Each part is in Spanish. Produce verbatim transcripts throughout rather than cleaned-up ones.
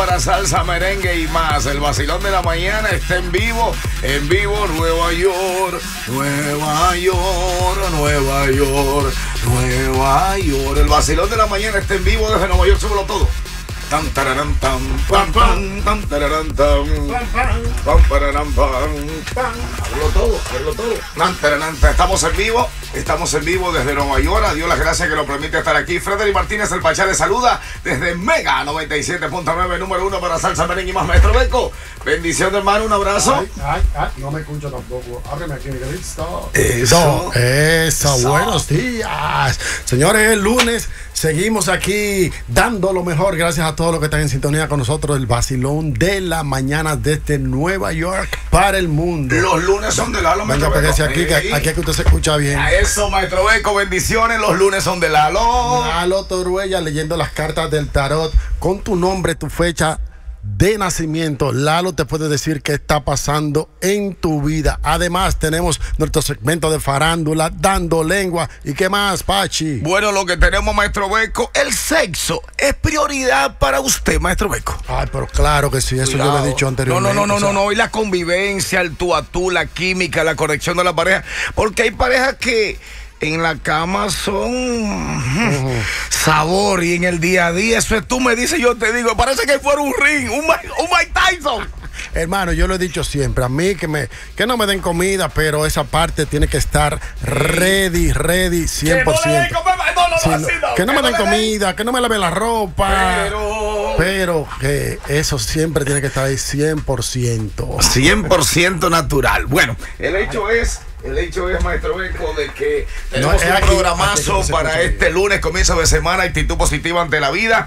para salsa, merengue y más. El vacilón de la mañana está en vivo, en vivo, Nueva York, Nueva York, Nueva York, Nueva York. El vacilón de la mañana está en vivo desde Nueva York, súbelo todo. Tan tararán tan pam pam tan tararán tan pam pararam pam pam. Hazlo todo, hazlo todo. Tan tararán tan. Estamos en vivo, estamos en vivo desde Nueva York. A Dios las gracias que nos permite estar aquí. Frederick Martínez, el Pachá, le saluda desde Mega noventa y siete punto nueve, número uno para salsa, merengue y más. Maestro Beco, bendición hermano, un abrazo. Ay, ay, ay, no me escucho tampoco. Ábreme aquí, Miguelito. Eso, eso, eso, buenos días. Señores, el lunes seguimos aquí dando lo mejor. Gracias a todos los que están en sintonía con nosotros. El vacilón de la mañana desde Nueva York para el mundo. Los lunes son de Lalo, Venga, pégase aquí, que aquí es que usted se escucha bien. A eso, Maestro Beco, bendiciones. Los lunes son de Lalo. Lalo Toruella leyendo las cartas del tarot con tu nombre, tu fecha de nacimiento. Lalo te puede decir qué está pasando en tu vida. Además tenemos nuestro segmento de farándula, dando lengua. ¿Y qué más, Pachi? Bueno, lo que tenemos, Maestro Beco, el sexo es prioridad para usted, Maestro Beco. Ay, pero claro que sí, eso Cuidado. Yo lo he dicho anteriormente. No, no, no, o sea, no, no, y la convivencia, el tú a tú, la química, la corrección de la pareja, porque hay parejas que en la cama son uh-huh. sabor, y en el día a día, eso es tú me dices, yo te digo, parece que fuera un ring, un Mike, un Mike Tyson. Hermano, yo lo he dicho siempre, a mí que me que no me den comida, pero esa parte tiene que estar ready, ready, cien por ciento. Que no, no, no, sí, no, que no me den comida, que no me laven la ropa, pero... pero que eso siempre tiene que estar ahí cien por ciento. cien por ciento natural. Bueno, el hecho es... El hecho es, Maestro Beco, de que tenemos no, un aquí, programazo aquí para este lunes, comienzo de semana, actitud positiva ante la vida.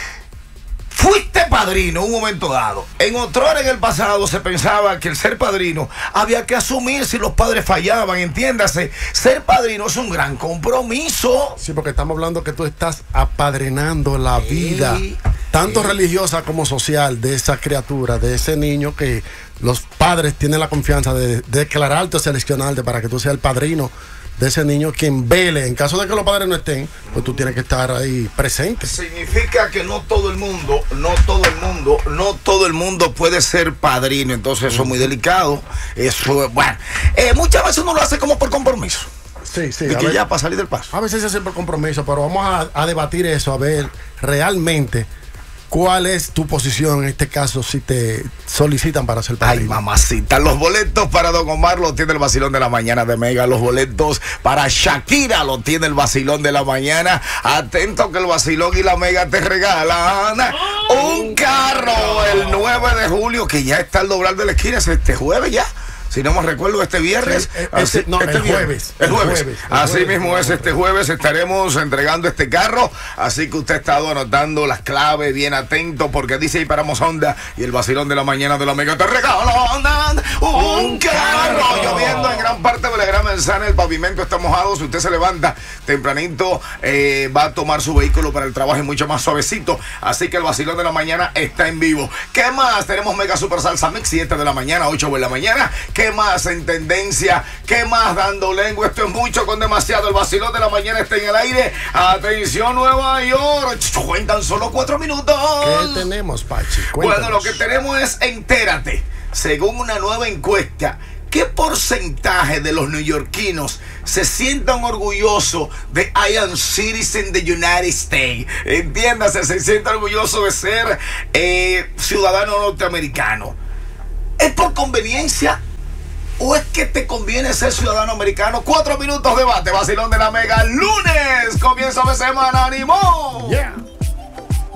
Fuiste padrino un momento dado. En otro hora en el pasado se pensaba que el ser padrino había que asumir si los padres fallaban, entiéndase. Ser padrino es un gran compromiso. Sí, porque estamos hablando que tú estás apadrinando la sí, vida, tanto sí. religiosa como social, de esa criatura, de ese niño que los padres tienen la confianza de, de declararte o seleccionarte para que tú seas el padrino de ese niño, quien vele. En caso de que los padres no estén, pues tú tienes que estar ahí presente. Significa que no todo el mundo, no todo el mundo, no todo el mundo puede ser padrino. Entonces eso es muy delicado. Eso es, bueno, eh, muchas veces uno lo hace como por compromiso. Sí, sí. Y que ver, ya para salir del paso. A veces se hace por compromiso, pero vamos a, a debatir eso, a ver realmente cuál es tu posición en este caso si te solicitan para ser padrino. Ay, mamacita, los boletos para Don Omar los tiene el vacilón de la mañana de Mega. Los boletos para Shakira los tiene el vacilón de la mañana. Atento que el vacilón y la Mega te regalan un carro el nueve de julio, que ya está al doblar de la esquina, es este jueves ya. Si no me recuerdo, este viernes. Sí, este, no, este el, viernes jueves, el jueves. El jueves. Así el jueves, mismo es, este jueves estaremos entregando este carro. Así que usted ha estado anotando las claves, bien atento, porque dice ahí paramos onda y el vacilón de la mañana de la Mega te regalan un carro. Lloviendo en gran parte de la Gran Manzana, el pavimento está mojado. Si usted se levanta tempranito, eh, va a tomar su vehículo para el trabajo y mucho más suavecito. Así que el vacilón de la mañana está en vivo. ¿Qué más? Tenemos Mega Super Salsa Mix, siete de la mañana, ocho de la mañana. ¿Qué más en tendencia? ¿Qué más dando lengua? Esto es mucho con demasiado. El vacilón de la mañana está en el aire. Atención, Nueva York. Cuentan solo cuatro minutos. ¿Qué tenemos, Pachi? Cuéntanos. Bueno, lo que tenemos es entérate. Según una nueva encuesta, ¿qué porcentaje de los neoyorquinos se sientan orgullosos de I am citizen de United States? Entiéndase, se sientan orgullosos de ser eh, ciudadano norteamericano. ¿Es por conveniencia o es que te conviene ser ciudadano americano? Cuatro minutos de debate, vacilón de la Mega, lunes, comienzo de semana, ánimo. Yeah.